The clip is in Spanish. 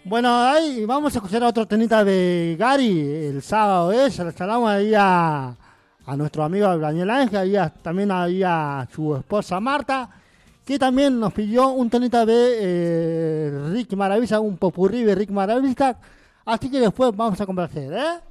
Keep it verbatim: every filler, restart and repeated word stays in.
Bueno, ahí vamos a escuchar otro temita de Gary el sábado, ¿eh? Se lo instalamos ahí a, a nuestro amigo Daniel Ángel, ahí a- también ahí a su esposa Marta, que también nos pidió un temita de eh, Rick Maravilla, un popurrí de Rick Maravilla, así que después vamos a complacer, ¿eh?